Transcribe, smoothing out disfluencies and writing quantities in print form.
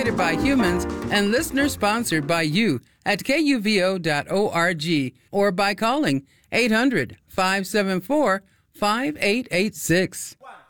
created by humans and listener-sponsored by you at KUVO.org or by calling 800-574-5886.